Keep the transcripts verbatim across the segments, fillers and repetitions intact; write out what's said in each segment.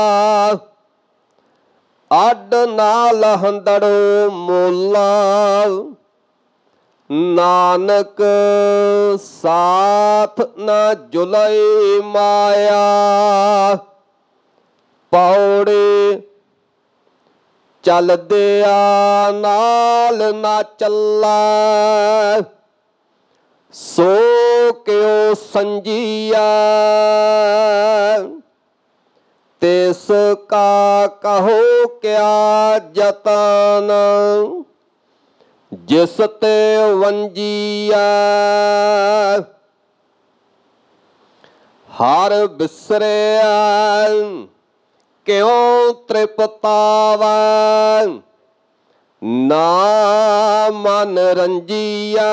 ਅੱਡ ਨਾਲ ਹੰਦੜੋ ਮੋਲਾ, ਨਾਨਕ ਸਾਥ ਨਾ ਜੁਲਈ ਮਾਇਆ। ਪੌੜੇ ਚਲਦਿਆਂ ਨਾਲ ਨਾ ਚੱਲਾ, ਸੋ ਕਿਉ ਸੰਜੀਆ। ਤਿਸ ਕਾ ਕਹੋ ਕਿਆ ਜਤਨ, ਜਿਸ ਤੇ ਵੰਜੀਆ। ਹਰ ਬਿਸਰਿਆ ਕਿਉ ਤ੍ਰਿਪਤਾਵੈ, ਨਾ ਮਨ ਰੰਜੀਆ।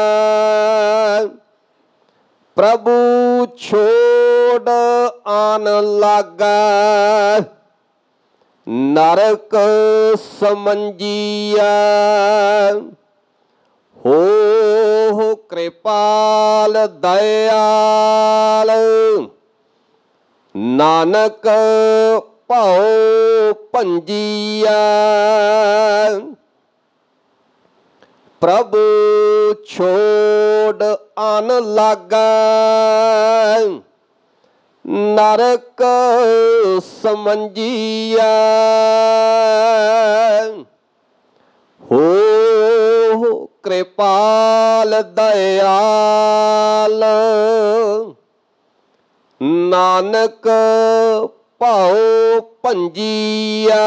ਪ੍ਰਭੂ ਛੋੜ ਆਨ ਲਾਗੈ, ਨਰਕ ਸਮੰਜੀਆ। ਹੋ ਕਿਰਪਾਲ ਦਇਆਲ, ਨਾਨਕ ਭਉ ਭੰਜੀਆ। ਪ੍ਰਭੂ ਛੋੜ ਆਨ ਲਾਗੈ, ਨਰਕ ਸਮੰਜੀਆ। ਹੋ ਕਿਰਪਾਲ ਦਇਆਲ, ਨਾਨਕ ਭਉ ਭੰਜੀਆ।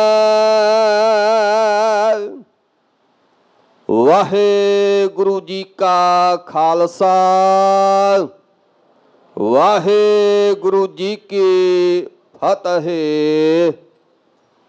ਵਾਹਿਗੁਰੂ ਜੀ ਕਾ ਖਾਲਸਾ, ਵਾਹਿਗੁਰੂ ਜੀ ਕੀ ਫਤਿਹ।